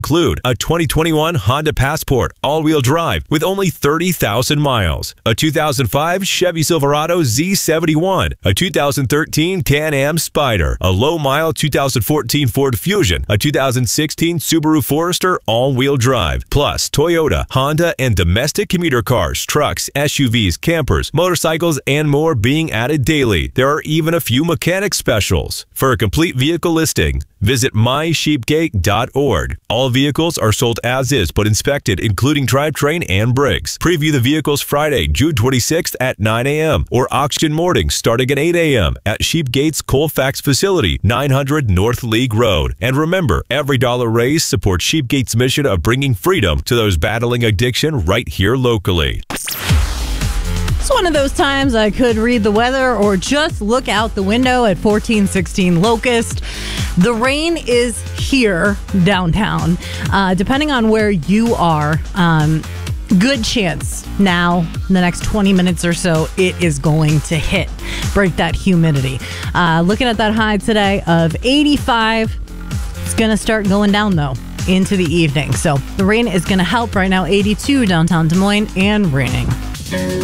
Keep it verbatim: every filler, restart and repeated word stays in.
Include a twenty twenty-one Honda Passport all-wheel drive with only thirty thousand miles, a two thousand five Chevy Silverado Z seventy-one, a two thousand thirteen Can-Am Spyder, a low-mile two thousand fourteen Ford Fusion, a two thousand sixteen Subaru Forester all-wheel drive, plus Toyota, Honda, and domestic commuter cars, trucks, S U Vs, campers, motorcycles, and more being added daily. There are even a few mechanic specials. For a complete vehicle listing, visit my sheepgate dot org. All vehicles are sold as is but inspected, including drivetrain and brakes. Preview the vehicles Friday, June twenty-sixth at nine a m or auction mornings starting at eight a m at Sheepgate's Colfax facility, nine hundred North League Road. And remember, every dollar raised supports Sheepgate's mission of bringing freedom to those battling addiction right here locally. It's one of those times I could read the weather or just look out the window at fourteen sixteen Locust. The rain is here downtown. Uh, depending on where you are, um, good chance now, in the next twenty minutes or so, it is going to hit, break that humidity. Uh, looking at that high today of eighty-five, it's going to start going down, though, into the evening. So the rain is going to help right now. eighty-two downtown Des Moines and raining.